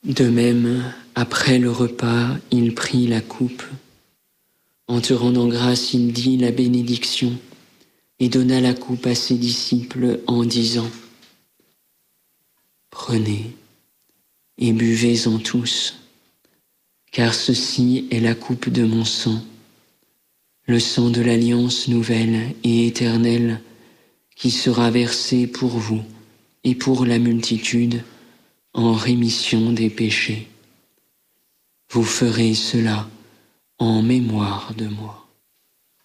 De même, après le repas, il prit la coupe. En te rendant grâce, il dit la bénédiction et donna la coupe à ses disciples en disant : « Prenez et buvez-en tous, car ceci est la coupe de mon sang, le sang de l'alliance nouvelle et éternelle qui sera versé pour vous et pour la multitude en rémission des péchés. Vous ferez cela en mémoire de moi. »